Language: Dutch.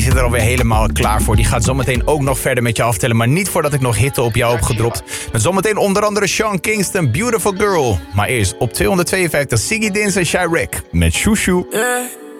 zit er alweer helemaal klaar voor. Die gaat zometeen ook nog verder met je aftellen. Maar niet voordat ik nog hitte op jou heb gedropt. Met zometeen onder andere Sean Kingston, Beautiful Girl. Maar eerst op 252 Ziggy Dins en Chirac met Shoo Shoo. Yeah.